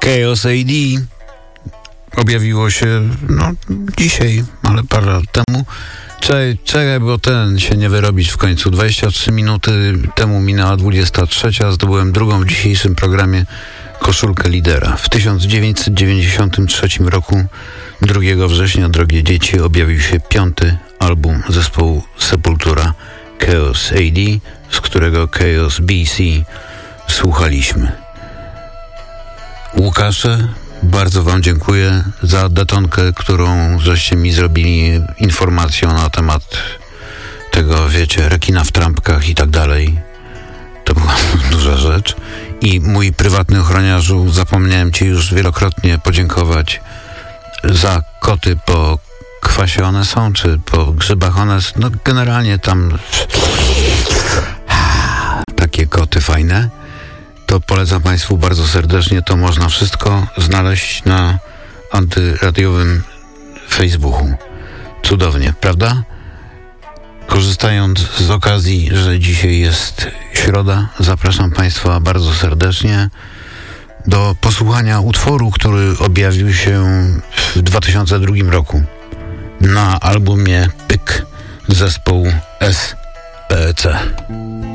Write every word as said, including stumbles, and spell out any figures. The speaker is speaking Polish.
Chaos A D objawiło się no dzisiaj, ale parę lat temu. Czekaj, czekaj, bo ten się nie wyrobić w końcu. dwadzieścia trzy minuty temu minęła dwudziesta trzecia. Zdobyłem drugą w dzisiejszym programie koszulkę lidera. W tysiąc dziewięćset dziewięćdziesiątym trzecim roku, drugiego września, drogie dzieci, objawił się piąty album zespołu Sepultura, Chaos A D, z którego Chaos B C słuchaliśmy. Łukasze, bardzo wam dziękuję za detonkę, którą żeście mi zrobili informacją na temat tego, wiecie, rekina w trampkach i tak dalej. To była duża rzecz. I mój prywatny ochroniarzu, zapomniałem ci już wielokrotnie podziękować za koty po kwasie one są, czy po grzybach one są. No generalnie tam takie koty fajne. To polecam państwu bardzo serdecznie. To można wszystko znaleźć na antyradiowym Facebooku. Cudownie, prawda? Korzystając z okazji, że dzisiaj jest środa, zapraszam państwa bardzo serdecznie do posłuchania utworu, który objawił się w dwa tysiące drugim roku na albumie Pyk zespołu S P C.